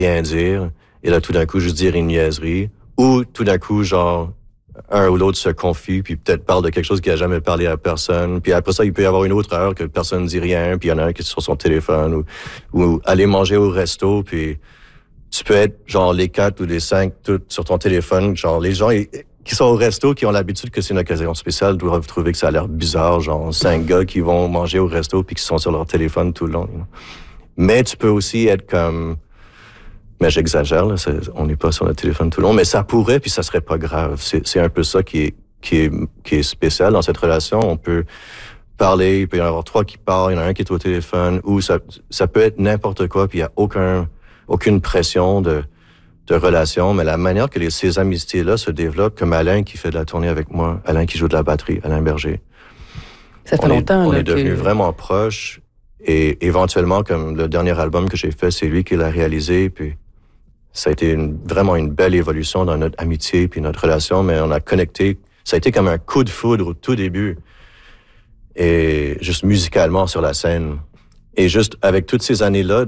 rien dire. Et là, tout d'un coup, juste dire une niaiserie. Ou tout d'un coup, genre, un ou l'autre se confie, puis peut-être parle de quelque chose qu'il a jamais parlé à personne. Puis après ça, il peut y avoir une autre heure que personne ne dit rien, puis il y en a un qui est sur son téléphone. Ou aller manger au resto, puis tu peux être genre les 4 ou les 5 tout sur ton téléphone. Genre, les gens qui sont au resto, qui ont l'habitude que c'est une occasion spéciale, doivent trouver que ça a l'air bizarre. Genre, 5 gars qui vont manger au resto puis qui sont sur leur téléphone tout le long. Mais tu peux aussi être comme... Mais j'exagère, là, on n'est pas sur le téléphone tout le long, mais ça pourrait, puis ça serait pas grave. C'est un peu ça qui est spécial dans cette relation. On peut parler, il peut y en avoir 3 qui parlent, il y en a un qui est au téléphone, ou ça peut être n'importe quoi, puis il y a aucune pression de relation, mais la manière que ces amitiés-là se développent, comme Alain qui fait de la tournée avec moi, Alain qui joue de la batterie, Alain Berger. Ça fait longtemps, on est devenus vraiment proches, et éventuellement, comme le dernier album que j'ai fait, c'est lui qui l'a réalisé, puis ça a été vraiment une belle évolution dans notre amitié puis notre relation, mais on a connecté. Ça a été comme un coup de foudre au tout début. Et juste musicalement sur la scène. Et juste avec toutes ces années-là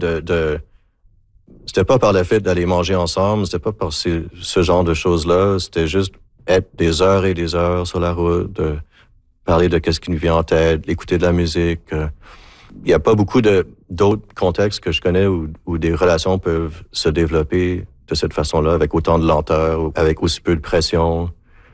c'était pas par le fait d'aller manger ensemble, c'était pas par ce genre de choses-là, c'était juste être des heures et des heures sur la route, de parler de qu'est-ce qui nous vient en tête, écouter de la musique. Il n'y a pas beaucoup d'autres contextes que je connais où des relations peuvent se développer de cette façon-là, avec autant de lenteur, avec aussi peu de pression.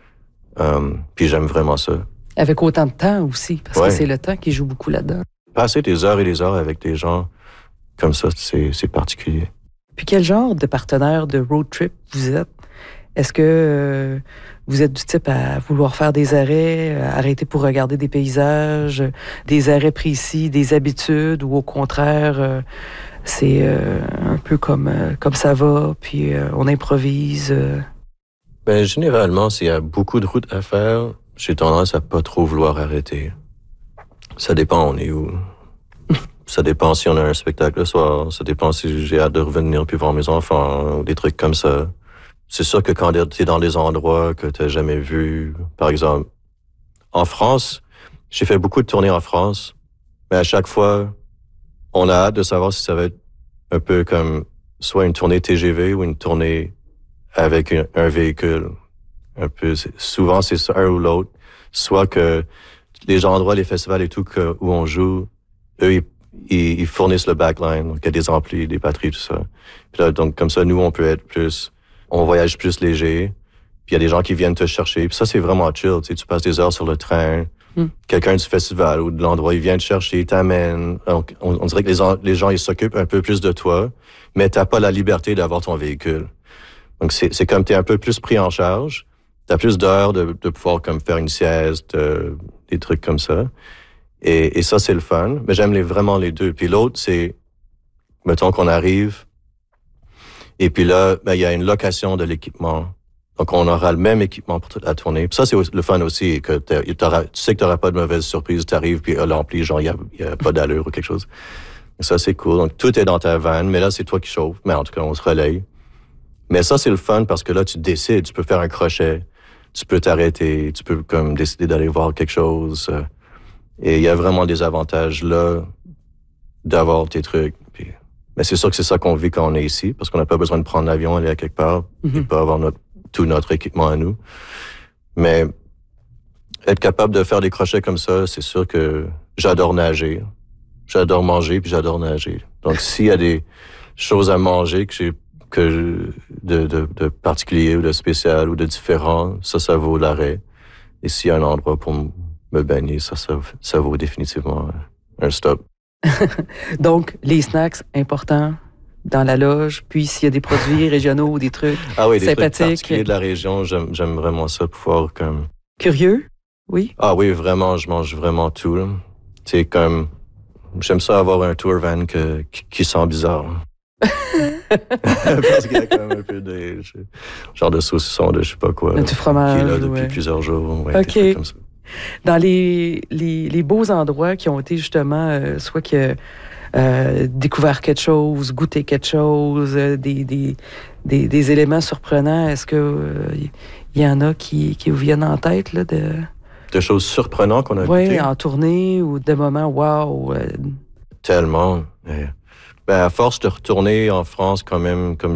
Puis j'aime vraiment ça. Avec autant de temps aussi, parce que c'est le temps qui joue beaucoup là-dedans. Passer des heures et des heures avec des gens comme ça, c'est particulier. Puis quel genre de partenaire de road trip vous êtes? Est-ce que vous êtes du type à vouloir faire des arrêts, arrêter pour regarder des paysages, des arrêts précis, des habitudes, ou au contraire, c'est un peu comme ça va, puis on improvise? Ben, généralement, s'il y a beaucoup de routes à faire, j'ai tendance à pas trop vouloir arrêter. Ça dépend, on est où. Ça dépend si on a un spectacle le soir, ça dépend si j'ai hâte de revenir puis voir mes enfants, ou des trucs comme ça. C'est sûr que quand t'es dans des endroits que t'as jamais vus, par exemple, en France, j'ai fait beaucoup de tournées en France, mais à chaque fois, on a hâte de savoir si ça va être un peu comme soit une tournée TGV ou une tournée avec un véhicule. Un peu, souvent, c'est un ou l'autre. Soit que les endroits, les festivals et tout où on joue, eux, ils fournissent le backline, donc il y a des amplis, des batteries, tout ça. Puis là, donc comme ça, nous, on peut être on voyage plus léger. Puis il y a des gens qui viennent te chercher. Puis ça, c'est vraiment chill. Tu passes des heures sur le train. Quelqu'un du festival ou de l'endroit, il vient te chercher, il t'amène. Donc, on dirait que les gens, ils s'occupent un peu plus de toi, mais t'as pas la liberté d'avoir ton véhicule. Donc, c'est comme t'es un peu plus pris en charge. T'as plus d'heures de pouvoir comme faire une sieste, des trucs comme ça. Et ça, c'est le fun. Mais j'aime vraiment les deux. Puis l'autre, c'est, mettons qu'on arrive, et puis là, ben, il y a une location de l'équipement. Donc, on aura le même équipement pour toute la tournée. Puis ça, c'est le fun aussi, que tu sais que tu n'auras pas de mauvaise surprise. Tu arrives, puis l'ampli, genre, il y a pas d'allure ou quelque chose. Et ça, c'est cool. Donc, tout est dans ta vanne, mais là, c'est toi qui chauffes. Mais en tout cas, on se relaye. Mais ça, c'est le fun parce que là, tu décides. Tu peux faire un crochet. Tu peux t'arrêter. Tu peux comme décider d'aller voir quelque chose. Et il y a vraiment des avantages là d'avoir tes trucs. Mais c'est sûr que c'est ça qu'on vit quand on est ici, parce qu'on n'a pas besoin de prendre l'avion, aller à quelque part, et pas avoir tout notre équipement à nous. Mais être capable de faire des crochets comme ça, c'est sûr que j'adore nager. J'adore manger, puis j'adore nager. Donc, s'il y a des choses à manger de particulier ou de spécial ou de différent, ça vaut l'arrêt. Et s'il y a un endroit pour me baigner, ça vaut définitivement un stop. Donc, les snacks, importants dans la loge. Puis, s'il y a des produits régionaux ou des trucs sympathiques. Des trucs particuliers de la région, j'aime vraiment ça, pouvoir comme... Curieux, oui? Ah oui, vraiment, je mange vraiment tout. C'est comme... J'aime ça avoir un tour van qui sent bizarre. Parce qu'il y a quand même un peu de... genre de saucisson de je sais pas quoi. Du fromage, qui est là depuis plusieurs jours. Ouais, OK. Comme ça. Dans les beaux endroits qui ont été justement, soit que découvert quelque chose, goûté quelque chose, des éléments surprenants, est-ce que il y en a qui vous viennent en tête là, de choses surprenantes qu'on a goûtées? Oui, en tournée ou de moments wow. Tellement. Ben, à force de retourner en France quand même, comme